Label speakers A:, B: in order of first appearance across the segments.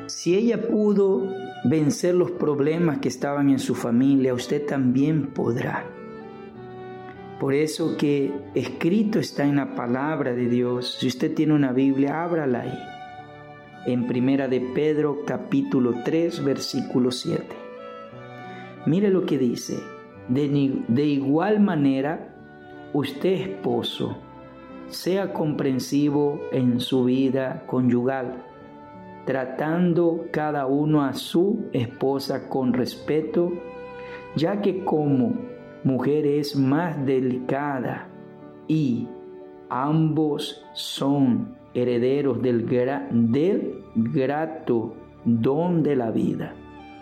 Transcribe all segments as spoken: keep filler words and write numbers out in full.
A: Si ella pudo vencer los problemas que estaban en su familia, usted también podrá. Por eso que escrito está en la palabra de Dios. Si usted tiene una Biblia, ábrala ahí. En Primera de Pedro, capítulo tres, versículo siete. Mire lo que dice. De, de igual manera, usted, esposo, sea comprensivo en su vida conyugal, tratando cada uno a su esposa con respeto, ya que como mujer es más delicada y ambos son herederos del, gra, del grato don de la vida.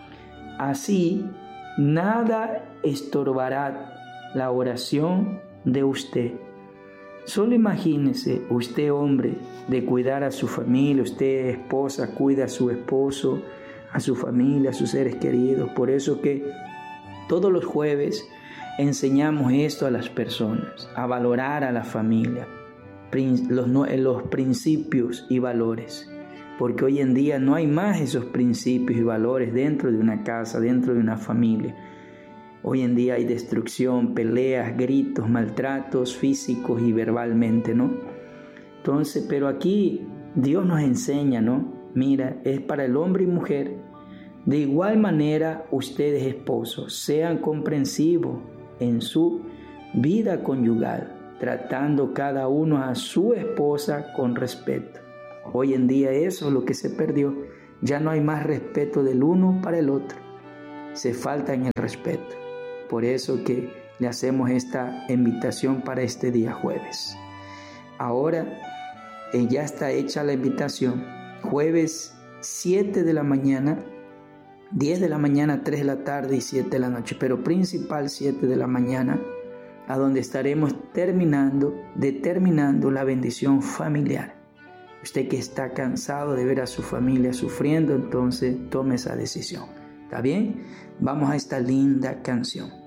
A: Así, nada estorbará la oración de usted. Solo imagínese, usted hombre, de cuidar a su familia, usted esposa, cuida a su esposo, a su familia, a sus seres queridos. Por eso que todos los jueves enseñamos esto a las personas, a valorar a la familia, los, los principios y valores. Porque hoy en día no hay más esos principios y valores dentro de una casa, dentro de una familia. Hoy en día hay destrucción, peleas, gritos, maltratos físicos y verbalmente, ¿no? Entonces, pero aquí Dios nos enseña, ¿no? Mira, es para el hombre y mujer. De igual manera, ustedes esposos, sean comprensivos en su vida conyugal, tratando cada uno a su esposa con respeto. Hoy en día eso es lo que se perdió. Ya no hay más respeto del uno para el otro. Se falta en el respeto. Por eso que le hacemos esta invitación para este día jueves. Ahora eh, ya está hecha la invitación. Jueves siete de la mañana, diez de la mañana, tres de la tarde y siete de la noche. Pero principal siete de la mañana, a donde estaremos terminando, determinando la bendición familiar. Usted que está cansado de ver a su familia sufriendo, entonces tome esa decisión. ¿Está bien? Vamos a esta linda canción.